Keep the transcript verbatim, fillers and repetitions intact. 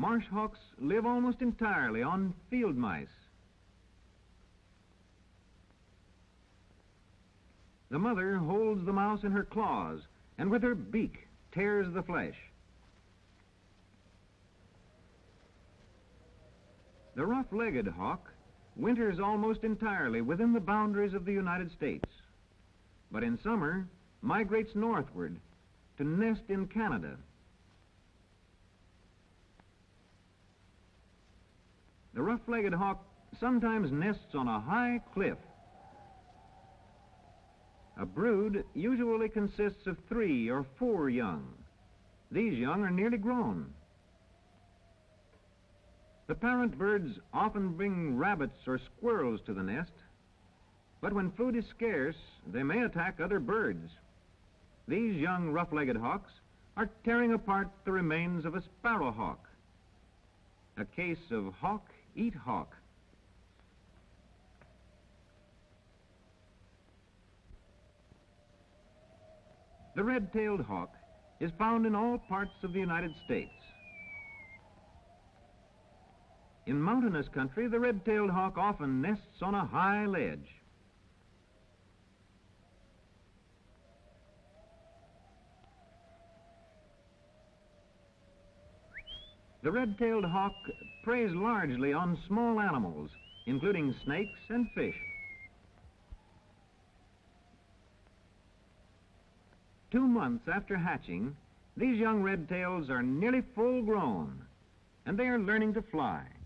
Marsh hawks live almost entirely on field mice. The mother holds the mouse in her claws and with her beak tears the flesh. The rough-legged hawk winters almost entirely within the boundaries of the United States, but in summer migrates northward to nest in Canada. The rough-legged hawk sometimes nests on a high cliff. A brood usually consists of three or four young. These young are nearly grown. The parent birds often bring rabbits or squirrels to the nest, but when food is scarce, they may attack other birds. These young rough-legged hawks are tearing apart the remains of a sparrowhawk. A case of hawk eat hawk. The red-tailed hawk is found in all parts of the United States. In mountainous country, the red-tailed hawk often nests on a high ledge. The red-tailed hawk preys largely on small animals, including snakes and fish. Two months after hatching, these young red-tails are nearly full grown, and they are learning to fly.